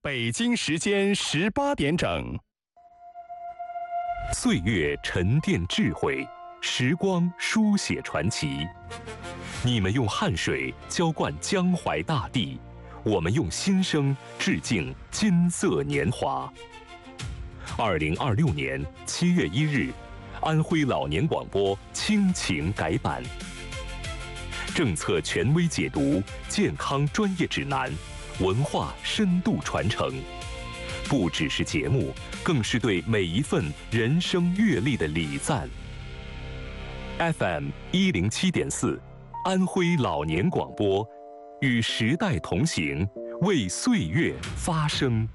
北京时间18点整。 岁月沉淀智慧，时光书写传奇。你们用汗水浇灌江淮大地，我们用心声致敬金色年华。2026年7月1日，安徽老年广播亲情改版，政策权威解读，健康专业指南，文化深度传承，不只是节目，更是对每一份人生阅历的礼赞。FM 107.4，安徽老年广播，与时代同行，为岁月发声。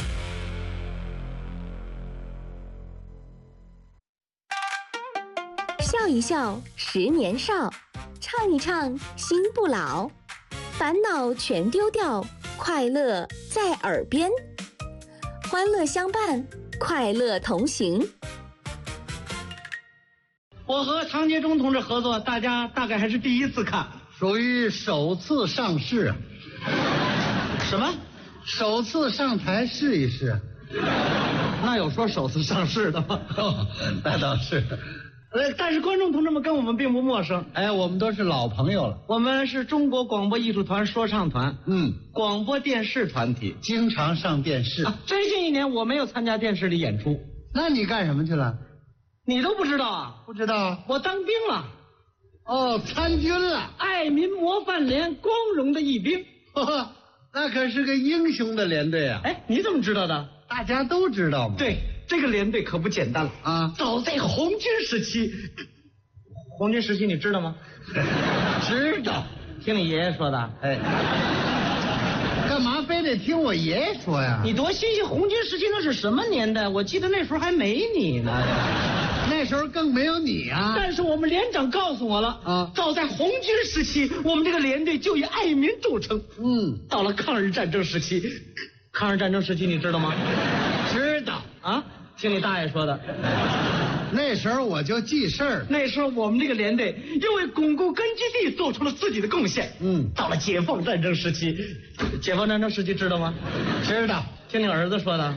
笑一笑，10年少；唱一唱，心不老。烦恼全丢掉，快乐在耳边。欢乐相伴，快乐同行。 我和唐杰忠同志合作，大家大概还是第一次看， 属于首次上市。 什么？ 首次上台试一试。 那有说首次上市的吗？ 那倒是。 但是观众同志们跟我们并不陌生。 哎，我们都是老朋友了。 我们是中国广播艺术团说唱团，广播电视团体， 经常上电视。 最近1年我没有参加电视里演出。 那你干什么去了？ 你都不知道啊？ 不知道。 我当兵了。 哦，参军了。 爱民模范连光荣的一兵。 那可是个英雄的连队啊。 哎，你怎么知道的？ 大家都知道嘛。 对，这个连队可不简单了啊！早在红军时期，红军时期你知道吗？ 知道， 听你爷爷说的。 哎，干嘛非得听我爷爷说呀？ 你多新鲜！红军时期那是什么年代？我记得那时候还没你呢。 那时候更没有你啊！ 但是我们连长告诉我了啊，早在红军时期，我们这个连队就以爱民著称。到了抗日战争时期，抗日战争时期你知道吗？ 知道啊，听你大爷说的。 那时候我就记事儿。 那时候我们这个连队因为巩固根据地做出了自己的贡献。到了解放战争时期，解放战争时期知道吗？ 知道， 听你儿子说的。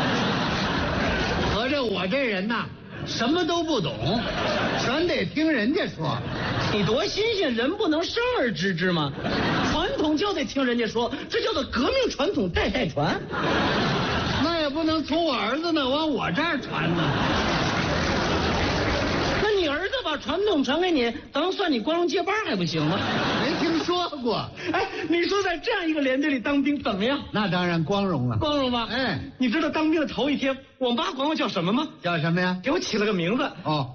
合着我这人呐，什么都不懂，全得听人家说。 你多新鲜！人不能生而知之吗？传统就得听人家说，这叫做革命传统，代代传。 那也不能从我儿子那往我这儿传呢。 那你儿子把传统传给你，当算你光荣接班还不行吗？ 没听说过。 哎，你说在这样一个连队里当兵怎么样？ 那当然光荣了。 光荣吧？ 哎， 你知道当兵的头一天，我妈管我叫什么吗？ 叫什么呀？ 给我起了个名字。 哦，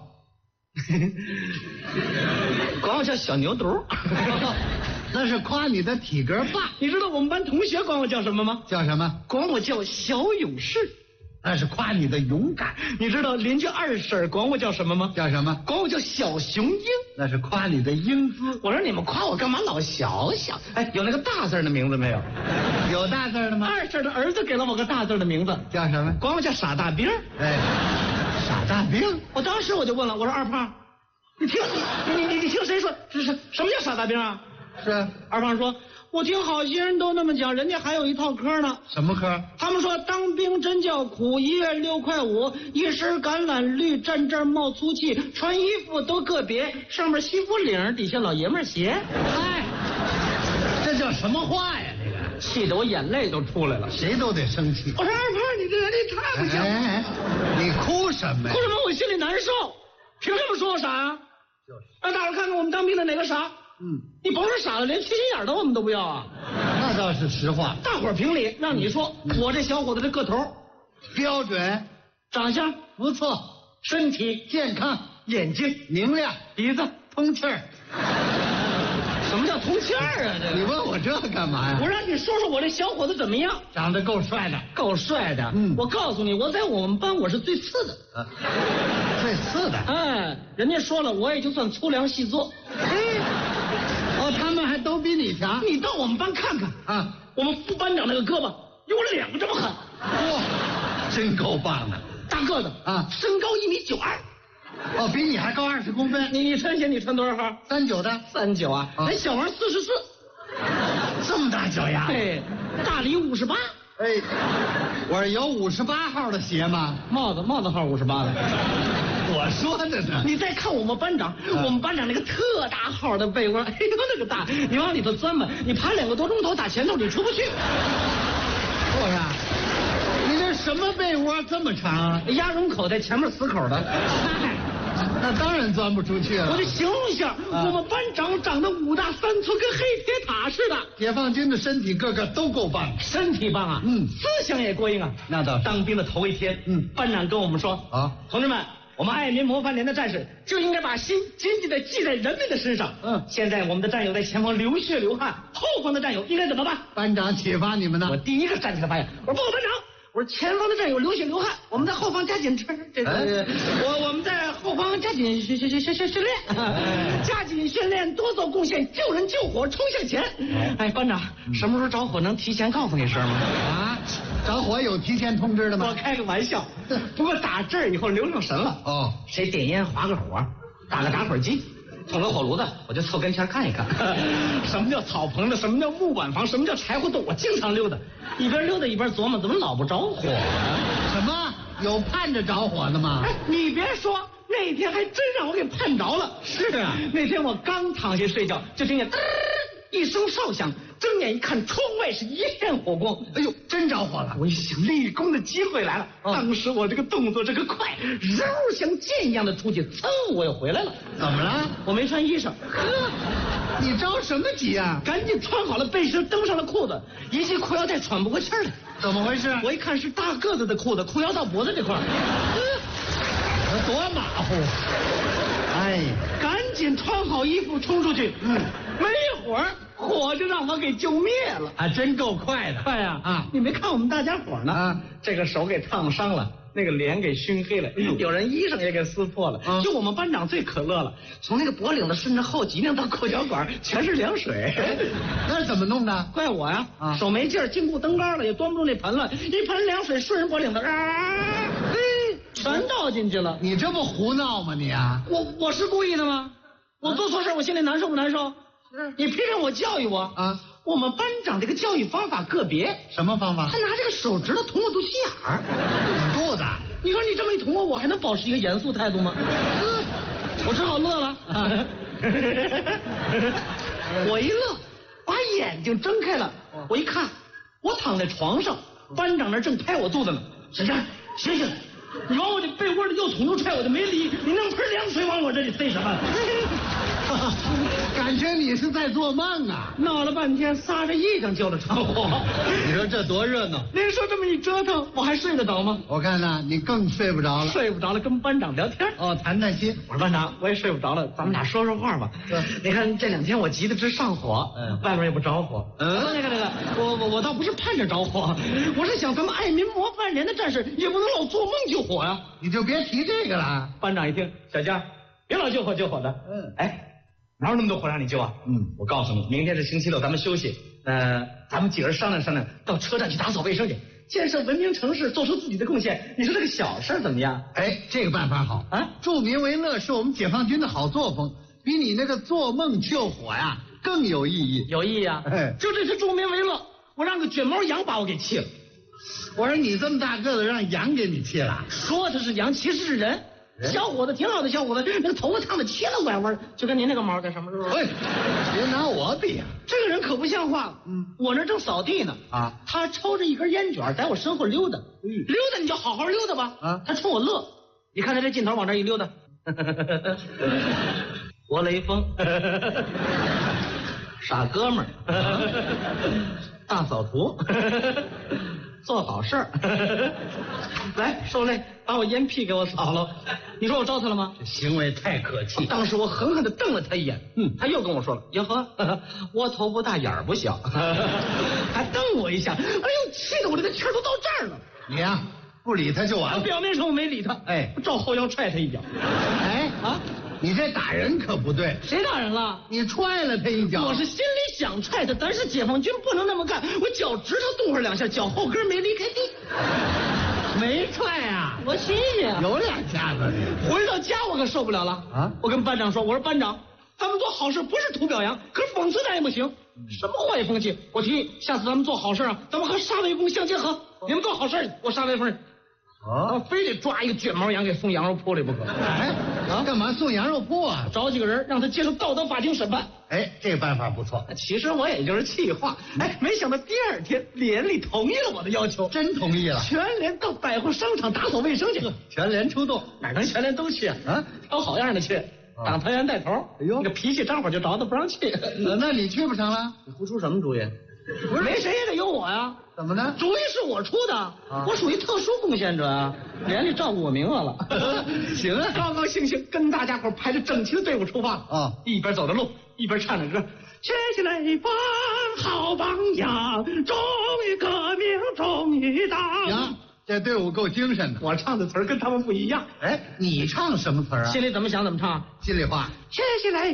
管我叫小牛犊。 那是夸你的体格棒。 你知道我们班同学管我叫什么吗？ 叫什么？ 管我叫小勇士。 那是夸你的勇敢。 你知道邻居二婶管我叫什么吗？ 叫什么？ 管我叫小雄鹰。 那是夸你的英姿。 我说你们夸我干嘛老小小？哎，有那个大字的名字没有？ 有大字的吗？ 二婶的儿子给了我个大字的名字， 叫什么？ 管我叫傻大兵。 哎，傻大兵。 我当时我就问了，我说二胖，你听谁说什么叫傻大兵啊？ 是。 二胖说，我听好些人都那么讲，人家还有一套科呢。 什么科？ 他们说当兵真叫苦，1月6块5，一身橄榄绿，站这儿冒粗气，穿衣服都个别，上面西服领，底下老爷们鞋。 哎，这叫什么话呀？这个气得我眼泪都出来了， 谁都得生气。 我说二胖，你这人你太不像了。 哎，你哭什么呀？ 哭什么？我心里难受。凭什么说我傻呀？让大伙看看我们当兵的哪个傻。你甭说傻了，连缺心眼的我们都不要啊。 那倒是实话。 大伙儿评理，让你说，我这小伙子这个头标准， 长相不错， 身体健康， 眼睛明亮， 鼻子通气儿。 什么叫通气儿啊？这你问我这干嘛呀？ 我让你说说我这小伙子怎么样？ 长得够帅的， 够帅的。我告诉你，我在我们班我是最次的。 最次的。 哎，人家说了，我也就算粗粮细作。 哦，他们还都比你强。 你到我们班看看啊，我们副班长那个胳膊有我2个这么狠。 哇，真够棒的。 大个子啊，身高1米92。 哦，比你还高20公分。 你穿鞋你穿多少号 ？39的。 39啊，咱小王44。 这么大脚丫？ 对，大李58。 哎，我说有58号的鞋吗？ 帽子号58的。 我说的呢。 你再看我们班长，我们班长那个特大号的被窝，哎呦那个大，你往里头钻吧，你爬2个多钟头打前头你出不去。 我说，你这什么被窝这么长啊？ 鸭绒口袋前面死口的。 那当然钻不出去了。 我就形容一下，我们班长长得5大3粗，跟黑铁塔似的。 解放军的身体个个都够棒， 身体棒啊，思想也过硬啊。 那倒是。 当兵的头一天，班长跟我们说啊， 同志们，我们爱民模范连的战士就应该把心紧紧地系在人民的身上。现在我们的战友在前方流血流汗，后方的战友应该怎么办？ 班长启发你们呢。 我第一个站起来发言，我说报告班长。我说前方的战友流血流汗，我们在后方加紧这个，我们在后方加紧训练，加紧训练，多做贡献，救人救火，冲向前。哎，班长，什么时候着火能提前告诉你声吗？ 啊，着火有提前通知的吗？ 我开个玩笑，不过打这儿以后留上神了。哦，谁点烟划个火，打个打火机。捅个火炉子，我就凑跟前看一看，什么叫草棚子，什么叫木板房，什么叫柴火垛，我经常溜达，一边溜达一边琢磨，怎么老不着火？ 什么？有盼着着火的吗？ 哎，你别说，那天还真让我给盼着了。 是啊， 那天我刚躺下睡觉，就听见一声哨响，睁眼一看，窗外是一片火光。 哎呦，真着火了！ 我一想，立功的机会来了。当时我这个动作这个快，嗖像箭一样的出去，噌我又回来了。 怎么了？ 我没穿衣裳。 你着什么急啊？ 赶紧穿好了背心，登上了裤子，一系裤腰带喘不过气来。 怎么回事？ 我一看是大个子的裤子，裤腰到脖子这块儿。 多马虎！哎， 赶紧穿好衣服冲出去。没一会儿火就让我给救灭了。 还真够快的。 快呀！ 啊， 你没看我们大家伙呢？ 啊， 这个手给烫伤了，那个脸给熏黑了，有人衣裳也给撕破了。就我们班长最可乐了，从那个脖领子顺着后脊梁到裤脚管全是凉水。 那是怎么弄的？ 怪我呀！手没劲儿，禁锢灯杆了，也端不住那盆了，一盆凉水顺着脖领子，全倒进去了。 你这不胡闹吗你啊？ 我是故意的吗？我做错事我心里难受不难受？你批评我教育我啊！我们班长这个教育方法个别。 什么方法？ 他拿这个手指头捅我肚脐眼儿。 肚子？ 你说你这么一捅我还能保持一个严肃态度吗？我只好乐了。我一乐，把眼睛睁开了，我一看，我躺在床上，班长那正拍我肚子呢。小佳，醒醒！你往我这被窝里又捅又踹，我就没理你，弄盆凉水往我这里塞什么？ 感觉你是在做梦啊！ 闹了半天，撒着癔症救了场火。 你说这多热闹！ 您说这么一折腾，我还睡得着吗？ 我看呢，你更睡不着了。 睡不着了，跟班长聊天。 哦，谈谈心。 我说班长，我也睡不着了，咱们俩说说话吧。你看这2天我急得直上火，外面也不着火。那个，我倒不是盼着着火，我是想咱们爱民模范连的战士也不能老做梦救火呀。 你就别提这个了。 班长一听，小佳，别老救火的。哎。哪有那么多火让你救啊？我告诉你，明天是星期六，咱们休息。咱们几个人商量商量，到车站去打扫卫生去，建设文明城市，做出自己的贡献。你说这个小事怎么样？ 哎，这个办法好啊！助民为乐是我们解放军的好作风，比你那个做梦救火呀更有意义。 有意义啊！就这次助民为乐，我让个卷毛羊把我给气了。 我说你这么大个子，让羊给你气了？ 说他是羊，其实是人。小伙子挺好的，小伙子，那个头发烫的切了拐弯，就跟您那个毛干什么似的。 喂，别拿我比啊！ 这个人可不像话。我那正扫地呢，他抽着一根烟卷在我身后溜达，溜达你就好好溜达吧。他冲我乐，你看他这劲头往这一溜达，活雷锋，傻哥们儿，大扫除。做好事儿，来受累，把我烟屁给我扫了。你说我招他了吗？ 这行为太可气。 当时我狠狠地瞪了他一眼，他又跟我说了，哟呵，窝头不大眼儿不小，还瞪我一下，哎呦，气得我这个气儿都到这儿了。 你呀，不理他就完了。 表面上我没理他，照后腰踹他一脚。 你这打人可不对。 谁打人了？ 你踹了他一脚。 我是心里想踹他，但是解放军不能那么干。我脚趾头动会2下，脚后跟没离开地。 没踹啊！ 我新鲜。 有2下子。 回到家我可受不了了啊！我跟班长说，我说班长，咱们做好事不是图表扬，可是讽刺咱也不行。 什么坏风气？我提议下次咱们做好事啊，咱们和沙威风相结合。你们做好事，我沙威风。非得抓一个卷毛羊给送羊肉铺里不可。 哎，干嘛送羊肉铺啊？ 找几个人让他接受道德法庭审判。 哎，这个办法不错。 其实我也就是气话，没想到第2天连里同意了我的要求， 真同意了。 全连到百货商场打扫卫生去。 全连出动， 哪能全连都去啊？挑好样的去，当团员带头。哎呦，那个脾气张火就着他不让去。 那你去不成了？ 你胡出什么主意？不是，没谁也得有我呀。 怎么呢？ 主意是我出的，我属于特殊贡献者啊，连里照顾我名额了。 行啊， 高高兴兴跟大家伙排着整齐的队伍出发啊， 一边走着路一边唱着歌，学习雷锋好榜样，忠于革命忠于党。 行，这队伍够精神的。 我唱的词儿跟他们不一样。 哎，你唱什么词儿啊？ 心里怎么想怎么唱。 心里话。 学习雷